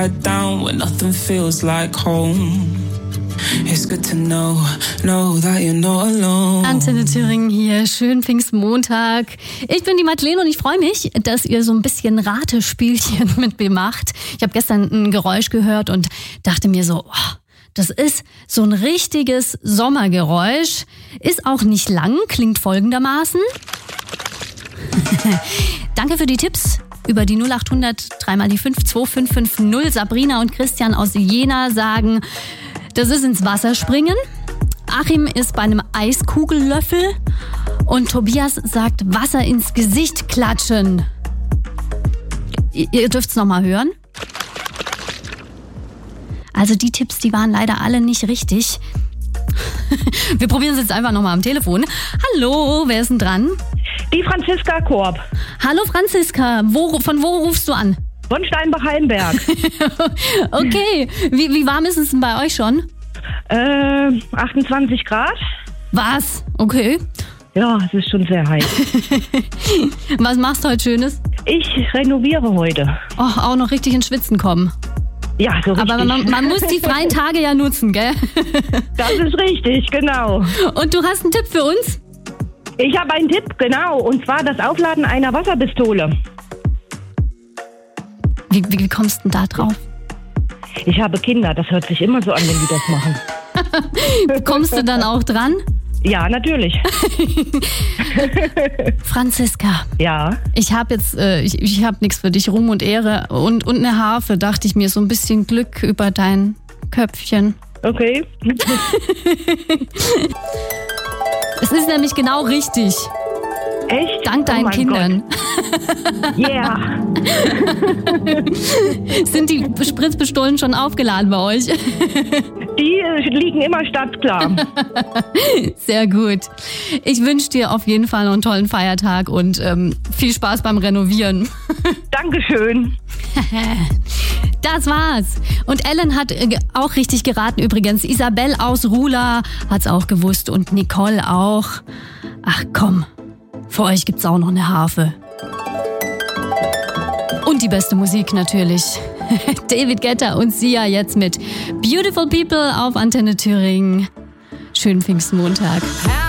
upside down when nothing feels like home. It's good to know that you're not alone. Antenne Thüringen hier, schönen Pfingstmontag. Ich bin die Madeleine und ich freue mich, dass ihr so ein bisschen Ratespielchen mit mir macht. Ich habe gestern ein Geräusch gehört und dachte mir so, das ist so ein richtiges Sommergeräusch. Ist auch nicht lang, klingt folgendermaßen. Danke für die Tipps über die 0800 3 die 5 2550. Sabrina und Christian aus Jena sagen, das ist ins Wasser springen. Achim ist bei einem Eiskugellöffel. Und Tobias sagt, Wasser ins Gesicht klatschen. Ihr dürft es nochmal hören. Also die Tipps, die waren leider alle nicht richtig. Wir probieren es jetzt einfach nochmal am Telefon. Hallo, wer ist denn dran? Die Franziska Korb. Hallo Franziska, von wo rufst du an? Von Steinbach-Heimberg. Okay, wie warm ist es denn bei euch schon? 28 Grad. Was? Okay. Ja, es ist schon sehr heiß. Was machst du heute Schönes? Ich renoviere heute. Oh, auch noch richtig ins Schwitzen kommen. Ja, so richtig. Aber man muss die freien Tage ja nutzen, gell? Das ist richtig, genau. Und du hast einen Tipp für uns? Ich habe einen Tipp, genau. Und zwar das Aufladen einer Wasserpistole. Wie kommst du denn da drauf? Ich habe Kinder, das hört sich immer so an, wenn die das machen. Kommst du dann auch dran? Ja, natürlich. Franziska. Ja? Ich habe jetzt, ich habe nichts für dich, Ruhm und Ehre und eine Harfe, dachte ich mir, so ein bisschen Glück über dein Köpfchen. Okay. Es ist nämlich genau richtig. Echt? Dank deinen Kindern. Yeah. Sind die Spritzpistolen schon aufgeladen bei euch? Die liegen immer startklar. Sehr gut. Ich wünsche dir auf jeden Fall noch einen tollen Feiertag und viel Spaß beim Renovieren. Dankeschön. Das war's. Und Ellen hat auch richtig geraten übrigens. Isabel aus Rula hat's auch gewusst und Nicole auch. Ach komm, für euch gibt's auch noch eine Harfe. Und die beste Musik natürlich. David Guetta und Sia jetzt mit Beautiful People auf Antenne Thüringen. Schönen Pfingstmontag.